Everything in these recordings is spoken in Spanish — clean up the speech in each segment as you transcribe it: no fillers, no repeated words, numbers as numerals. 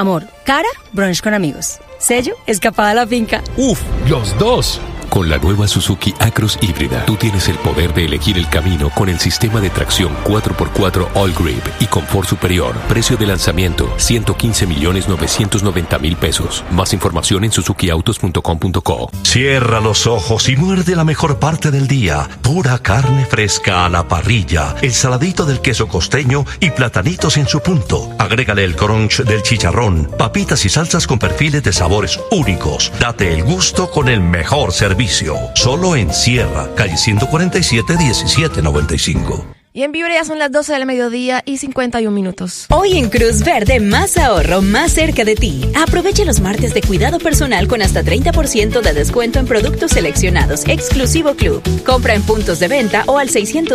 Amor, cara, brunch con amigos. Sello, escapada a la finca. ¡Uf! ¡Los dos! Con la nueva Suzuki Acros híbrida, tú tienes el poder de elegir el camino con el sistema de tracción 4x4 All Grip y confort superior. Precio de lanzamiento, 115.990.000 pesos. Más información en suzukiautos.com.co. Cierra los ojos y muerde la mejor parte del día. Pura carne fresca a la parrilla, el saladito del queso costeño y platanitos en su punto. Agrégale el crunch del chicharrón, papitas y salsas con perfiles de sabores únicos. Date el gusto con el mejor servicio. Solo en Sierra, calle 147, 1795. Y en Vibra ya son las 12 del mediodía y 51 minutos. Hoy en Cruz Verde, más ahorro, más cerca de ti. Aproveche los martes de cuidado personal con hasta 30% de descuento en productos seleccionados. Exclusivo Club. Compra en puntos de venta o al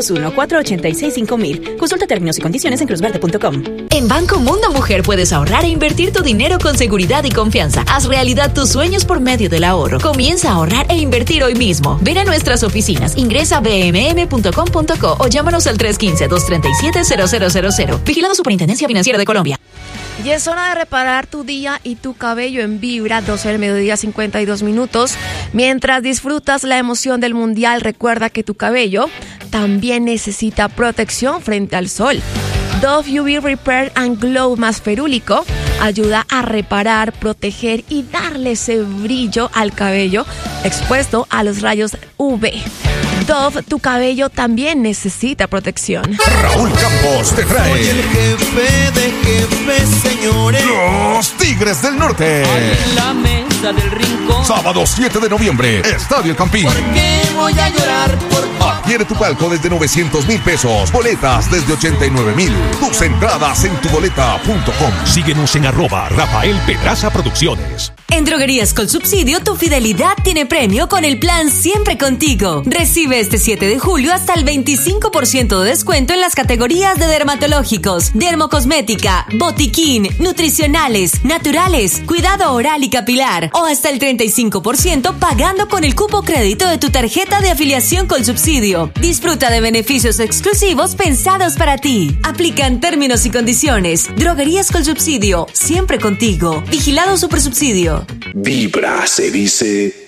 601-486-5000. Consulta términos y condiciones en cruzverde.com. En Banco Mundo Mujer puedes ahorrar e invertir tu dinero con seguridad y confianza. Haz realidad tus sueños por medio del ahorro. Comienza a ahorrar e invertir hoy mismo. Ven a nuestras oficinas. Ingresa a bmm.com.co o llámanos al 315-237-0000. Vigilado Superintendencia Financiera de Colombia. Y es hora de reparar tu día y tu cabello en Vibra, 12 del mediodía, 52 minutos. Mientras disfrutas la emoción del mundial, recuerda que tu cabello también necesita protección frente al sol. Dove UV Repair and Glow más ferúlico ayuda a reparar, proteger y darle ese brillo al cabello expuesto a los rayos UV. Dove, tu cabello también necesita protección. Raúl Campos te trae. Soy el jefe de jefes, señores. Los Tigres del Norte. En la mesa del rincón. Sábado 7 de noviembre, Estadio El Campín. ¿Por qué voy a llorar? Adquiere tu palco desde 900.000 pesos. Boletas desde 89.000. Tus entradas en tuboleta.com. Síguenos en @Rafael Pedraza Producciones. En Droguerías con Subsidio, tu fidelidad tiene premio con el plan Siempre Contigo. Recibe este 7 de julio hasta el 25% de descuento en las categorías de dermatológicos, dermocosmética, botiquín, nutricionales, naturales, cuidado oral y capilar, o hasta el 35% pagando con el cupo crédito de tu tarjeta de afiliación con Subsidio. Disfruta de beneficios exclusivos pensados para ti. Aplican términos y condiciones. Droguerías con Subsidio, siempre contigo. Vigilado Supersubsidio. Vibra, se dice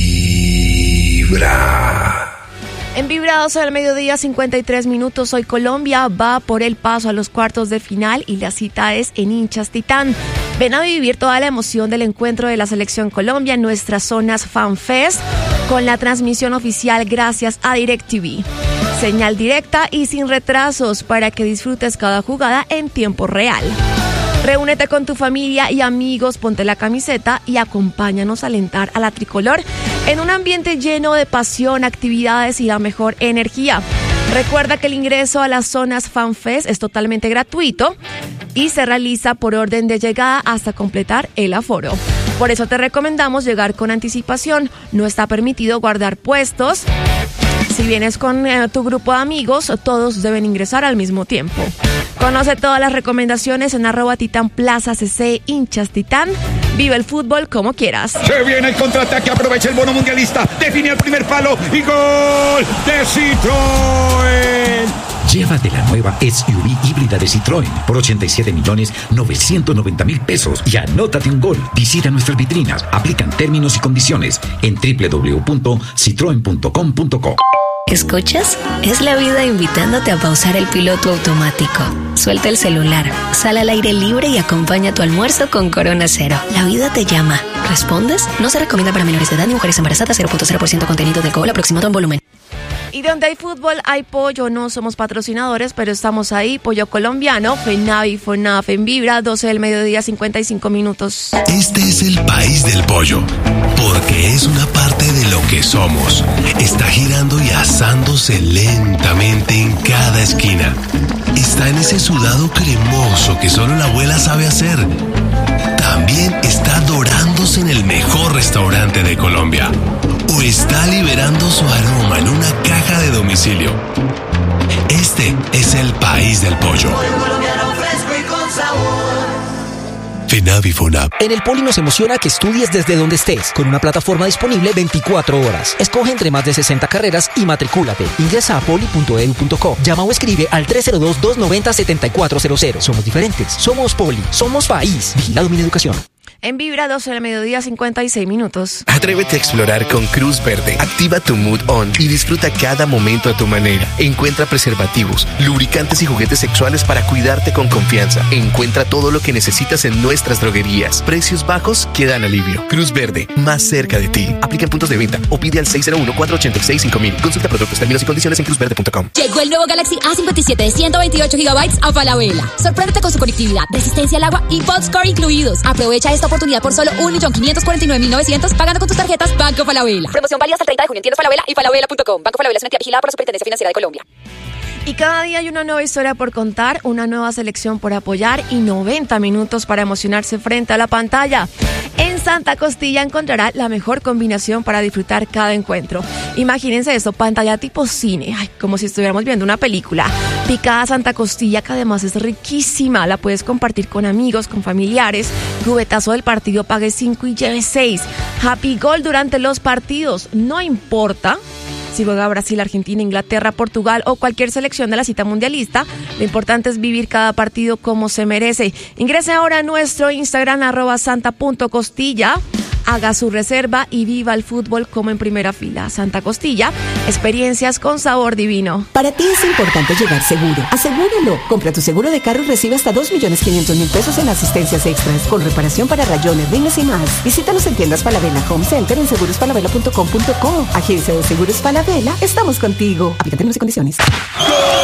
Vibra. En Vibra, 12 del mediodía, 53 minutos. Hoy Colombia va por el paso a los cuartos de final y la cita es en Hinchas Titán. Ven a vivir toda la emoción del encuentro de la Selección Colombia en nuestras zonas FanFest con la transmisión oficial gracias a DirecTV. Señal directa y sin retrasos para que disfrutes cada jugada en tiempo real. Reúnete con tu familia y amigos, ponte la camiseta y acompáñanos a alentar a la tricolor en un ambiente lleno de pasión, actividades y la mejor energía. Recuerda que el ingreso a las zonas FanFest es totalmente gratuito y se realiza por orden de llegada hasta completar el aforo. Por eso te recomendamos llegar con anticipación. No está permitido guardar puestos. Si vienes con tu grupo de amigos, todos deben ingresar al mismo tiempo. Conoce todas las recomendaciones en @TitánPlazaCC, Hinchas Titán. Vive el fútbol como quieras. Se viene el contraataque, aprovecha el bono mundialista, define el primer palo y gol de Citroën. Llévate la nueva SUV híbrida de Citroën por 87.990.000 pesos y anótate un gol. Visita nuestras vitrinas, aplican términos y condiciones en www.citroen.com.co. ¿Escuchas? Es la vida invitándote a pausar el piloto automático. Suelta el celular, sal al aire libre y acompaña tu almuerzo con Corona Cero. La vida te llama. ¿Respondes? No se recomienda para menores de edad ni mujeres embarazadas. 0.0% contenido de alcohol aproximado en volumen. Y donde hay fútbol hay pollo. No somos patrocinadores, pero estamos ahí. Pollo colombiano, FENAVI, FONAF en Vibra, 12 del mediodía, 55 minutos. Este es el país del pollo, porque es una parte de lo que somos. Está girando y asándose lentamente en cada esquina. Está en ese sudado cremoso que solo la abuela sabe hacer. También está dorándose en el mejor restaurante de Colombia. O está liberando su aroma en una caja de domicilio. Este es el país del pollo. FENAVI FONAP. En el Poli nos emociona que estudies desde donde estés, con una plataforma disponible 24 horas. Escoge entre más de 60 carreras y matricúlate. Ingresa a poli.edu.co. Llama o escribe al 302-290-7400. Somos diferentes. Somos Poli. Somos país. Vigilado Mineducación. En Vibra 12 del mediodía, 56 minutos. Atrévete a explorar con Cruz Verde. Activa tu mood on y disfruta cada momento a tu manera. Encuentra preservativos, lubricantes y juguetes sexuales para cuidarte con confianza. Encuentra todo lo que necesitas en nuestras droguerías. Precios bajos que dan alivio. Cruz Verde, más cerca de ti. Aplica en puntos de venta o pide al 601-486-5000. Consulta productos, términos y condiciones en cruzverde.com. Llegó el nuevo Galaxy A57 de 128 GB a Falabella. Sorpréndete con su conectividad, resistencia al agua y PodScore incluidos. Aprovecha esta oportunidad por solo 1.549.900 pagando con tus tarjetas Banco Falabella. Promoción válida hasta el 30 de junio en tiendas Falabella y falabella.com. Banco Falabella es una entidad vigilada por la Superintendencia Financiera de Colombia. Y cada día hay una nueva historia por contar, una nueva selección por apoyar y 90 minutos para emocionarse frente a la pantalla. En Santa Costilla encontrará la mejor combinación para disfrutar cada encuentro. Imagínense esto, pantalla tipo cine, como si estuviéramos viendo una película. Picada Santa Costilla, que además es riquísima, la puedes compartir con amigos, con familiares. Cubetazo del partido, pague 5 y lleve 6. Happy Goal durante los partidos, no importa si juega Brasil, Argentina, Inglaterra, Portugal o cualquier selección de la cita mundialista, lo importante es vivir cada partido como se merece. Ingrese ahora a nuestro Instagram, @santa.costilla, haga su reserva y viva el fútbol como en primera fila. Santa Costilla, experiencias con sabor divino. Para ti es importante llegar seguro. Asegúralo. Compra tu seguro de carro y recibe hasta 2.500.000 pesos en asistencias extras, con reparación para rayones, rines y más. Visítanos en tiendas Falabella Home Center en segurosfalabella.com.co. Agencia de Seguros Falabella, estamos contigo. Aplica términos y condiciones.